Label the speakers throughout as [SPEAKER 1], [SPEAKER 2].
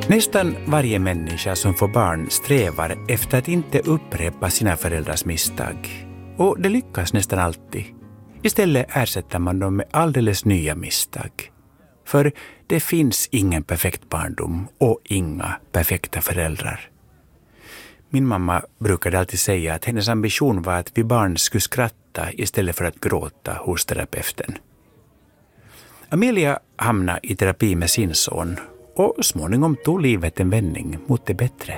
[SPEAKER 1] Nästan varje människa som får barn strävar efter att inte upprepa sina föräldrars misstag. Och det lyckas nästan alltid. Istället ersätter man dem med alldeles nya misstag. För det finns ingen perfekt barndom och inga perfekta föräldrar. Min mamma brukade alltid säga att hennes ambition var att vi barn skulle skratta istället för att gråta hos terapeuten. Amelia hamnade i terapi med sin son och småningom tog livet en vändning mot det bättre.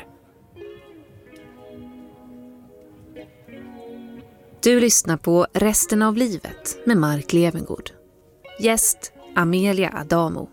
[SPEAKER 2] Du lyssnar på Resten av livet med Mark Levengård. Gäst Amelia Adamo.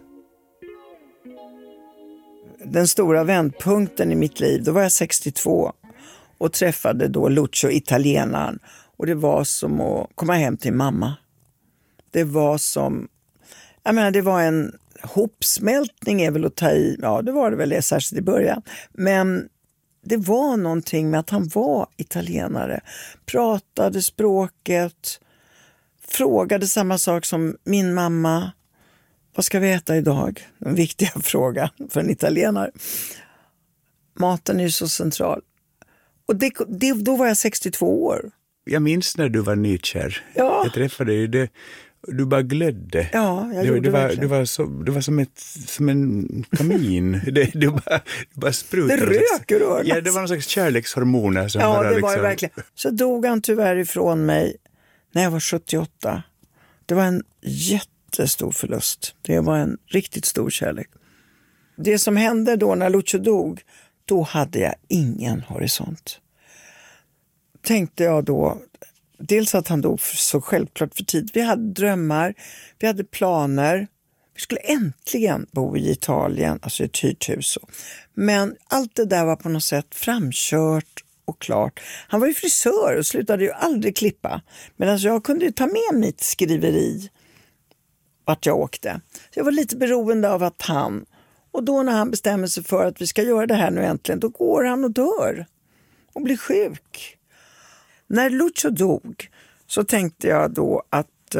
[SPEAKER 3] Den stora vändpunkten i mitt liv, då var jag 62 och träffade då Lucio, italienaren. Och det var som att komma hem till mamma. Det var som, det var en hopsmältning är väl att ta i, ja det var det väl särskilt i början. Men det var någonting med att han var italienare, pratade språket, frågade samma sak som min mamma. Vad ska vi äta idag? En viktig fråga för en italienare. Maten är ju så central. Och då var jag 62 år.
[SPEAKER 1] Jag minns när du var nykär.
[SPEAKER 3] Ja.
[SPEAKER 1] Jag träffade dig. Du bara glödde.
[SPEAKER 3] Ja, jag gjorde verkligen.
[SPEAKER 1] Du var som en kamin. Du bara sprutade.
[SPEAKER 3] Det röker ur.
[SPEAKER 1] Ja, det var någon slags kärlekshormoner. Som
[SPEAKER 3] ja,
[SPEAKER 1] bara
[SPEAKER 3] det var det verkligen. Så dog han tyvärr ifrån mig när jag var 78. Det var en jättestor förlust. Det var en riktigt stor kärlek. Det som hände då när Lucio dog, då hade jag ingen horisont. Tänkte jag då, dels att han dog så självklart för tid. Vi hade drömmar, vi hade planer. Vi skulle äntligen bo i Italien, alltså ett hyrt hus. Men allt det där var på något sätt framkört och klart. Han var ju frisör och slutade ju aldrig klippa. Men alltså jag kunde ju ta med mitt skriveri vart jag åkte. Så jag var lite beroende av att han, och då när han bestämmer sig för att vi ska göra det här nu äntligen, då går han och dör och blir sjuk. När Lucio dog så tänkte jag då att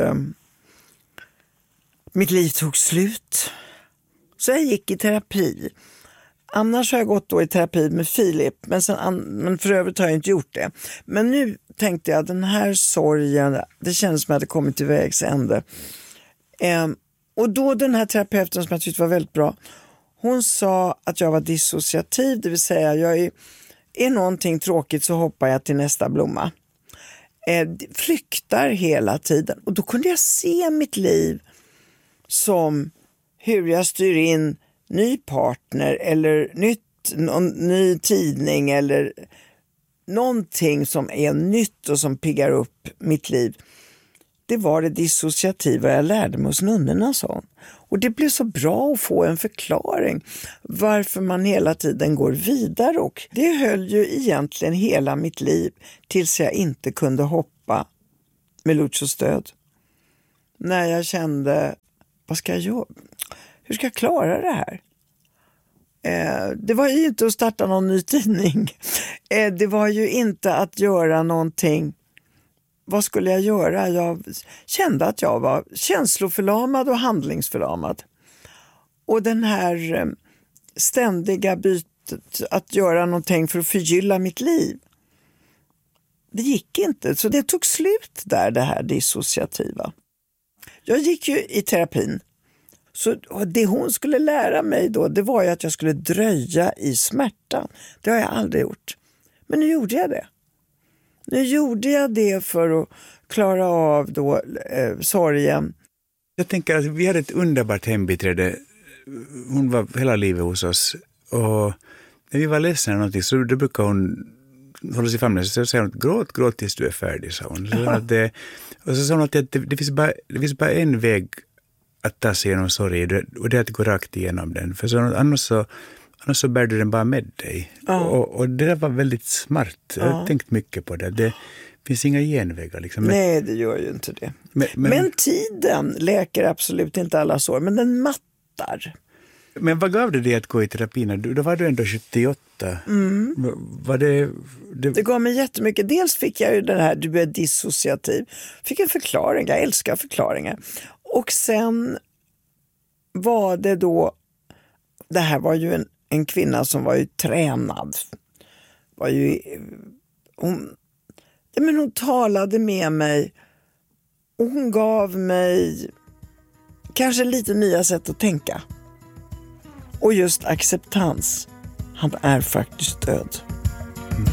[SPEAKER 3] mitt liv tog slut. Så jag gick i terapi. Annars har jag gått då i terapi med Filip, men för övrigt har jag inte gjort det. Men nu tänkte jag att den här sorgen, det kändes som att jag hade kommit till vägs ände. Och då den här terapeuten som jag tyckte var väldigt bra, hon sa att jag var dissociativ, det vill säga jag är någonting tråkigt så hoppar jag till nästa blomma. Flyktar hela tiden. Och då kunde jag se mitt liv som hur jag styr in ny partner eller ny tidning eller någonting som är nytt och som piggar upp mitt liv. Det var det dissociativa jag lärde mig hos nunnorna, sa hon. Och det blev så bra att få en förklaring varför man hela tiden går vidare. Och det höll ju egentligen hela mitt liv tills jag inte kunde hoppa med Lucios stöd. När jag kände, vad ska jag göra? Hur ska jag klara det här? Det var ju inte att starta någon ny tidning. Det var ju inte att göra någonting. Vad skulle jag göra? Jag kände att jag var känsloförlamad och handlingsförlamad. Och den här ständiga bytet att göra någonting för att förgylla mitt liv. Det gick inte, så det tog slut där, det här dissociativa. Jag gick ju i terapin. Så det hon skulle lära mig då, det var ju att jag skulle dröja i smärtan. Det har jag aldrig gjort. Men nu gjorde jag det. Nu gjorde jag det för att klara av då sorgen.
[SPEAKER 1] Jag tänker att vi hade ett underbart hembiträde. Hon var hela livet hos oss. Och när vi var ledsna eller någonting så då brukade hon hålla sig familjen. Så säger hon, gråt tills du är färdig, sa hon. Och så sa hon att det finns bara en väg att ta sig igenom sorg. Och det är att gå rakt igenom den. För så, annars så bär du den bara med dig. Ja. Och det där var väldigt smart. Jag har tänkt mycket på det. Det finns inga genvägar. Liksom.
[SPEAKER 3] Nej, det gör ju inte det. Men tiden läker absolut inte alla sår. Men den mattar.
[SPEAKER 1] Men vad gav det dig att gå i terapin? Då var du ändå 78.
[SPEAKER 3] Mm.
[SPEAKER 1] Var det
[SPEAKER 3] gav mig jättemycket. Dels fick jag ju den här, du är dissociativ. Fick en förklaring. Jag älskar förklaringar. Och sen var det då, det här var ju en kvinna som var ju tränad. Hon talade med mig och hon gav mig kanske lite nya sätt att tänka. Och just acceptans. Han är faktiskt död.